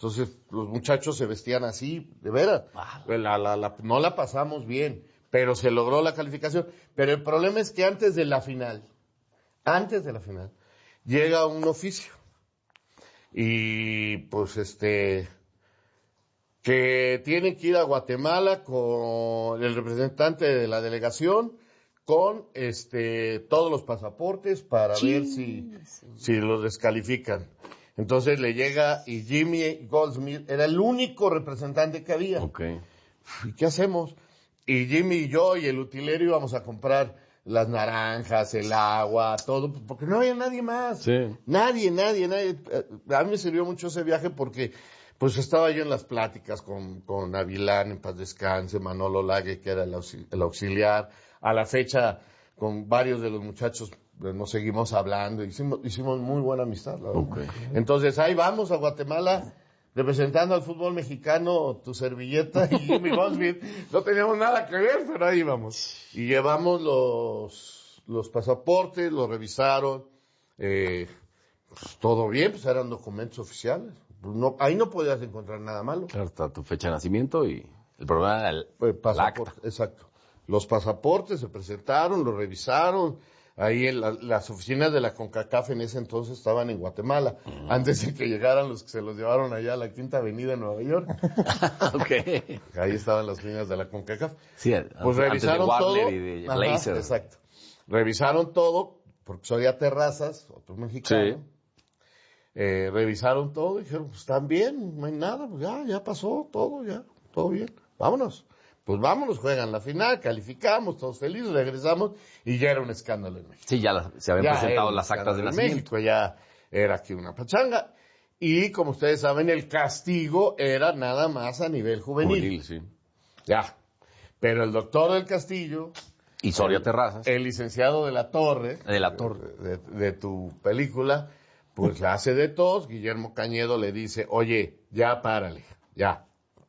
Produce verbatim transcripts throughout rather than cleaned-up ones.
Entonces, los muchachos se vestían así, de veras. Ah. La, la, la, no la pasamos bien, pero se logró la calificación. Pero el problema es que antes de la final, antes de la final, llega un oficio. Y, pues, este, que tienen que ir a Guatemala con el representante de la delegación, con, este, todos los pasaportes para Sí, ver si, sí. si los descalifican. Entonces le llega y Jimmy Goldsmith era el único representante que había. Okay. ¿Y qué hacemos? Y Jimmy y yo y el utilero íbamos a comprar las naranjas, el agua, todo, porque no había nadie más. Sí. Nadie, nadie, nadie. A mí me sirvió mucho ese viaje porque pues estaba yo en las pláticas con, con Avilán, en paz descanse, Manolo Lague, que era el, auxil- el auxiliar. A la fecha, con varios de los muchachos nos seguimos hablando, hicimos, hicimos muy buena amistad, la verdad. Okay. Entonces, ahí vamos a Guatemala, representando al fútbol mexicano, tu servilleta y Jimmy Goldsmith. No teníamos nada que ver, pero ahí íbamos. Y llevamos los, los pasaportes, los revisaron, eh, pues, todo bien, pues eran documentos oficiales. No, ahí no podías encontrar nada malo. Claro, está tu fecha de nacimiento y el problema era el, Pues, el pasaporte, acta. exacto. Los pasaportes se presentaron, los revisaron. Ahí en la, las oficinas de la CONCACAF en ese entonces estaban en Guatemala, uh-huh. antes de que llegaran los que se los llevaron allá a la Quinta Avenida en Nueva York. Okay. Ahí estaban las oficinas de la CONCACAF. Sí, pues revisaron de todo. Y de Blazer. Ajá, exacto. Revisaron todo, porque soy a Terrazas, otro mexicano. Sí. Eh, revisaron todo y dijeron, pues están bien, no hay nada, pues ya, ya pasó todo, ya, todo bien, vámonos. Pues vámonos, juegan la final, calificamos, todos felices, regresamos, y ya era un escándalo en México. Sí, ya, la, se habían ya presentado las actas de nacimiento. México, ya era aquí una pachanga. Y como ustedes saben, el castigo era nada más a nivel juvenil. Juvenil, sí. Ya. Pero el doctor del Castillo... Y Soria Terrazas. El licenciado de la Torre. De la Torre. De, de, de tu película, pues la hace de tos. Guillermo Cañedo le dice, oye, ya párale, ya.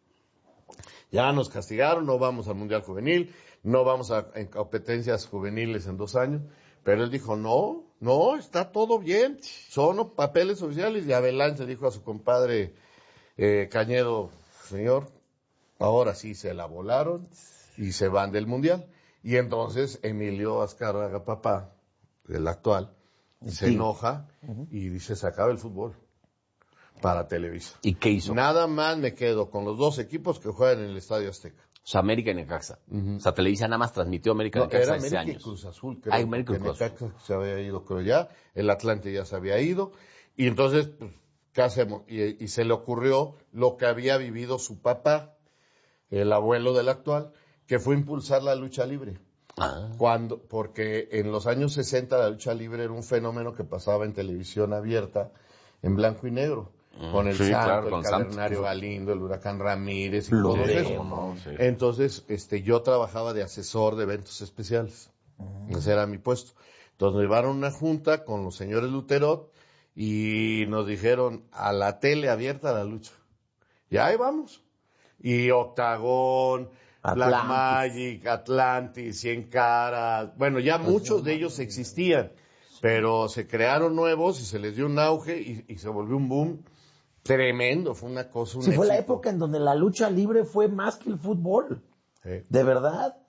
Ya nos castigaron, no vamos al Mundial Juvenil, no vamos a en competencias juveniles en dos años. Pero él dijo, no, no, está todo bien, son papeles oficiales. Y Avelán se dijo a su compadre eh, Cañedo, señor, ahora sí se la volaron y se van del Mundial. Y entonces Emilio Azcárraga, papá, el actual, se sí. enoja uh-huh. y dice, se acaba el fútbol para Televisa. ¿Y qué hizo? Nada más me quedo con los dos equipos que juegan en el Estadio Azteca. O sea, América y Necaxa. Uh-huh. O sea, Televisa nada más transmitió América y no, Necaxa era hace América años. Y Cruz Azul, creo. Ah, América y Cruz Azul. Necaxa se había ido, creo ya. El Atlante ya se había ido. Y entonces, pues, ¿qué hacemos? Y, y se le ocurrió lo que había vivido su papá, el abuelo del actual, que fue impulsar la lucha libre. Ah. Cuando, porque en los años sesenta la lucha libre era un fenómeno que pasaba en televisión abierta, en blanco y negro. Con el sí, Santo, claro, el con Cavernario Santo. Galindo, el Huracán Ramírez y Lo todo de, eso. ¿no? Sí. Entonces, este, yo trabajaba de asesor de eventos especiales. Uh-huh. Ese era mi puesto. Entonces nos llevaron una junta con los señores Luterot y nos dijeron a la tele abierta la lucha. Y ahí vamos. Y Octagón, Atlantis. Black Magic, Atlantis, Cien Caras. Bueno, ya pues muchos no, de ellos no, existían, sí. pero se crearon nuevos y se les dio un auge y, y se volvió un boom tremendo. Fue una cosa, un sí, éxito. Fue la época en donde la lucha libre fue más que el fútbol. Sí. De verdad.